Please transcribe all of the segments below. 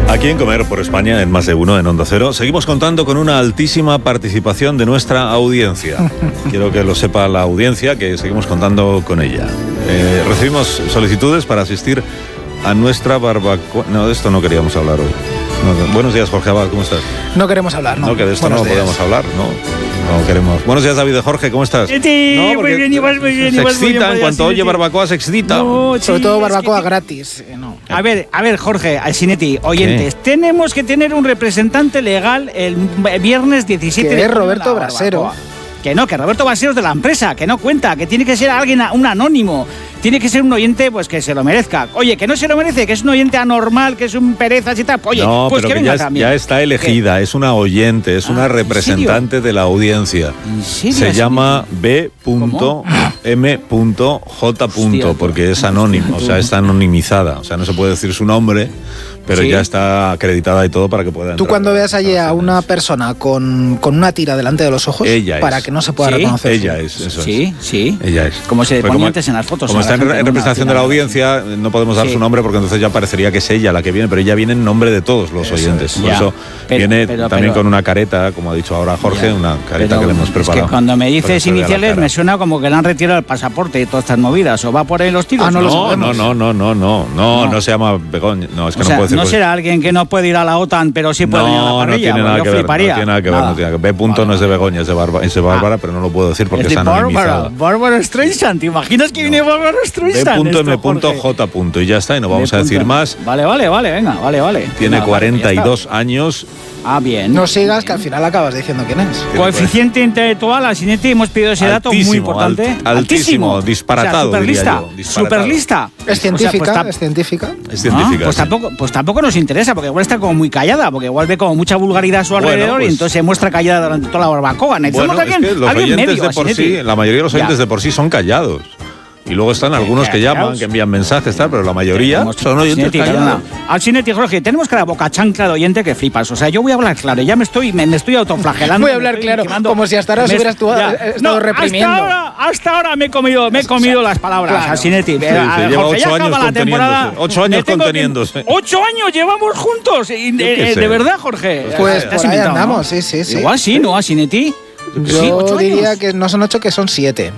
Aquí en Comer por España, en Más de Uno, en Onda Cero, seguimos contando con una altísima participación de nuestra audiencia. Quiero que lo sepa la audiencia, que seguimos contando con ella. Recibimos solicitudes para asistir a nuestra barbacoa. No, de esto no queríamos hablar hoy. No, buenos días, Jorge Abad, ¿cómo estás? No queremos hablar, ¿no? No, que de esto no podemos hablar, no queremos. Buenos días, David de Jorge, ¿cómo estás? Sí, no, muy bien, Iván, muy bien. Se excita, en cuanto oye barbacoa se excita. No, sobre todo barbacoa gratis. No. A ver, Jorge, Sinetti, oyentes, tenemos que tener un representante legal el viernes 17 que de es junio. Roberto Brasero. Que Roberto Brasero es de la empresa, que no cuenta, que tiene que ser alguien, un anónimo. Tiene que ser un oyente pues que se lo merezca. Oye, que no se lo merece, que es un oyente anormal, que es un perezas y tal. Oye, no, pues pero que venga ya, también. ya está elegida, ¿Qué? es una oyente, es una representante de la audiencia. ¿En serio? Se llama ¿Cómo? B.M.J. porque es anónimo, o sea, está anonimizada. O sea, no se puede decir su nombre, pero ya está acreditada y todo para que pueda entrar. Tú cuando veas allí a una persona con una tira delante de los ojos, para que no se pueda reconocer. Ella es, eso sí, es. Sí. Ella es. Como se ponía antes en las fotos. Como está en representación de la audiencia, no podemos dar su nombre porque entonces ya parecería que es ella la que viene, pero ella viene en nombre de todos los oyentes. Por eso viene también con una careta, como ha dicho ahora Jorge, una careta que le hemos preparado. Es que cuando me dices iniciales me suena como que le han retirado el pasaporte y todas estas movidas. ¿O va por ahí los tiros? No se llama Begoña. No, es que no puede decir. No será alguien que no puede ir a la OTAN, pero sí puede ir a la parrilla. No tiene nada que ver. No tiene nada que ver. B. No es de Begoña, es de Bárbara, pero no lo puedo decir porque es anonimizado. Bárbara Streisand. ¿Te imaginas que viene Bárbara Streisand? B.M.J. Y ya está, y no vamos a decir más. Vale, venga, vale. Tiene 42 años. Bien. No sigas, que al final acabas diciendo quién es. Coeficiente intelectual, Sinetti, hemos pedido ese dato muy importante. Altísimo, disparatado, superlista. Superlista. Es científica, es científica. Es científica. Pues tampoco nos interesa, porque igual está como muy callada, porque igual ve como mucha vulgaridad a su alrededor y entonces se muestra callada durante toda la barbacoa. Necesitamos alguien oyentes medio, de por sí, la mayoría de los oyentes de por sí son callados. Y luego están algunos que llaman, que envían mensajes, tal, pero la mayoría son oyentes callados. Al Sinetti, Jorge, tenemos que la boca chancla de oyente que flipas. O sea, yo voy a hablar claro, ya me estoy autoflagelando. Voy a hablar claro, como si hasta ahora se hubiera estado reprimiendo. Hasta ahora me he comido las palabras, al Sinetti. Lleva 8 años conteniéndose. 8 años conteniéndose. 8 años llevamos juntos. De verdad, Jorge. Pues por ahí andamos, sí. Igual sí, ¿no? A Sinetti. Yo diría que no son 8, que son 7.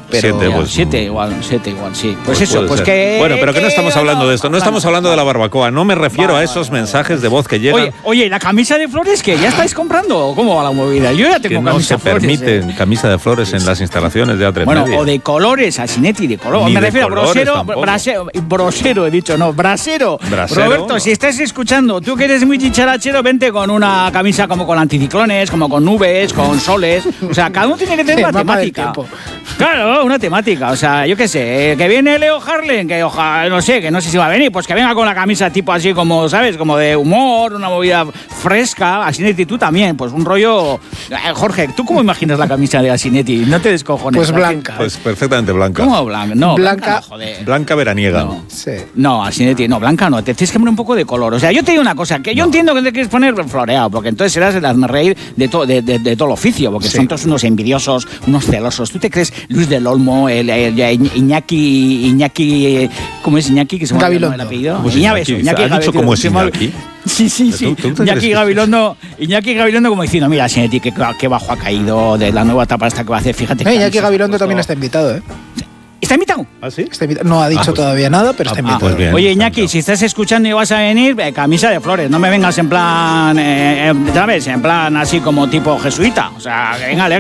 7 igual, sí. Pues eso, pues que... Bueno, pero que no estamos hablando de esto, no estamos hablando de la barbacoa, no me refiero a esos mensajes de voz que llegan. Oye, ¿la camisa de flores que ya estáis comprando o cómo va la movida? Yo ya tengo camisa de flores. No se permiten camisa de flores en las instalaciones de A3 Media. O de colores, a Sinetti, de color. Me refiero a brasero, he dicho, no, brasero. Roberto, si estás escuchando, tú que eres muy chicharachero, vente con una camisa como con anticiclones, como con nubes, con soles. O sea, cada uno tiene que tener una temática. Claro, una temática. O sea, yo qué sé, que viene Leo Harlem, que ojalá, no sé si va a venir, pues que venga con la camisa tipo así como, ¿sabes? Como de humor, una movida fresca. Asinetti, tú también, pues un rollo... Jorge, ¿tú cómo imaginas la camisa de Asinetti? No te descojones. Pues blanca. Pues perfectamente blanca. ¿Cómo blanca? No, blanca no, joder. Blanca veraniega. No, sí. No, Asinetti, no, blanca no. Te tienes que poner un poco de color. O sea, yo te digo una cosa, que yo entiendo que te quieres poner floreado, porque entonces serás el hazme-reír de todo el oficio, porque son todos unos envidiosos, unos celosos. ¿Tú te crees Luis del Olmo, Iñaki, ¿cómo es Iñaki? Que se me olvidó el apellido. Iñaki Gabilondo. ¿Cómo es Iñaki? Sí. Iñaki Gabilondo como diciendo, mira, Sinetti, qué bajo ha caído de la nueva etapa esta que va a hacer, fíjate. Iñaki Gabilondo también está invitado, ¿eh? ¿Está invitado? ¿Ah, sí? No ha dicho todavía nada, pero está invitado. Pues bien, oye, Iñaki, si estás escuchando y vas a venir, camisa de flores. No me vengas en plan, ¿sabes? En plan así como tipo jesuita. O sea, venga,